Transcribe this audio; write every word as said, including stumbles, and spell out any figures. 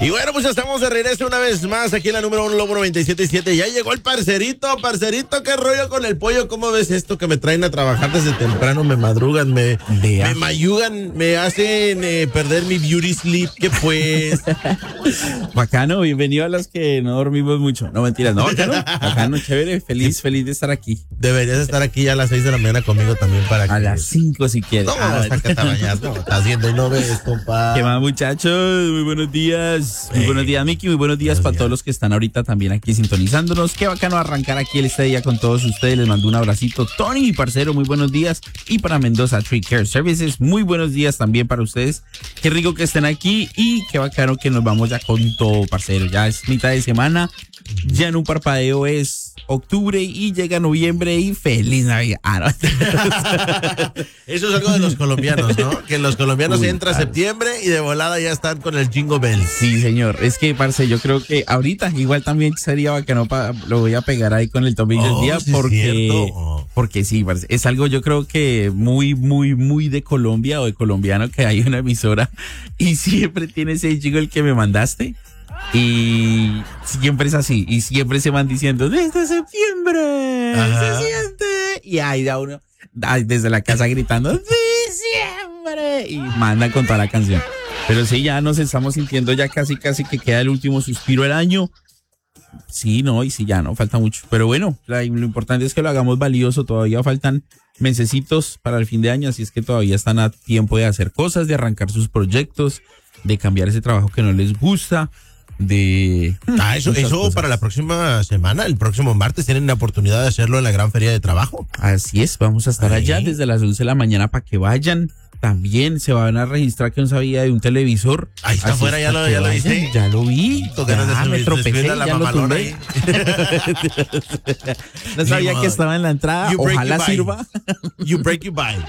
Y bueno, pues ya estamos de regreso una vez más aquí en la número uno, Lobo noventa y siete punto siete. Ya llegó el parcerito, parcerito, qué rollo con el pollo. ¿Cómo ves esto que me traen a trabajar desde temprano? Me madrugan, me, me mayugan, me hacen eh, perder mi beauty sleep. ¿Qué pues? Bacano, bienvenido a los que no dormimos mucho. No, mentiras, no, bacano, bacano, chévere, feliz, feliz de estar aquí. Deberías estar aquí ya a las seis de la mañana conmigo también para que... A las cinco si quieres. No, ah, hasta que te bañas, no, estás haciendo y no ves, compa. ¿Qué más, muchachos? Muy buenos días. Muy Hey. buenos días, Miki. Muy buenos días Buenos para días. todos los que están ahorita también aquí sintonizándonos. Qué bacano arrancar aquí el este día con todos ustedes. Les mando un abracito. Tony, mi parcero, muy buenos días. Y para Mendoza Tree Care Services, muy buenos días también para ustedes. Qué rico que estén aquí y qué bacano que nos vamos ya con todo, parcero. Ya es mitad de semana. Ya en un parpadeo es octubre y llega noviembre y feliz Navidad. Ah, no. Eso es algo de los colombianos, ¿no? Que los colombianos Uy, entra claro. septiembre y de volada ya están con el Jingle Bells. Sí, señor. Es que, parce, yo creo que ahorita igual también sería bacano, pa, lo voy a pegar ahí con el top del Oh, día sí es porque, cierto. porque sí, parce, es algo yo creo que muy, muy, muy de Colombia o de colombiano, que hay una emisora y siempre tiene ese jingle que me mandaste. Y siempre es así, y siempre se van diciendo, desde septiembre, Ajá. se siente. Y ahí da uno, da desde la casa gritando, diciembre, y mandan con toda la canción. Pero sí, ya nos estamos sintiendo ya casi, casi que queda el último suspiro del año. Sí, no, y sí, ya no, falta mucho. Pero bueno, la- lo importante es que lo hagamos valioso, todavía faltan mesecitos para el fin de año, así es que todavía están a tiempo de hacer cosas, de arrancar sus proyectos, de cambiar ese trabajo que no les gusta, de... Ah, eso, muchas eso cosas. para la próxima semana, el próximo martes, tienen la oportunidad de hacerlo en la gran feria de trabajo. Así es, vamos a estar Ahí. allá desde las once de la mañana para que vayan. También se van a registrar que no sabía de un televisor. Ahí está Así afuera, es, ya para lo- que ya lo vayan. viste. Ya lo vi. Tú que no Ya te me subiste, tropecé, descuida la ya lo mamalona tumbé. ahí. No sabía Ni que modo. estaba en la entrada. You break, Ojalá you buy. sirva. You break, you buy.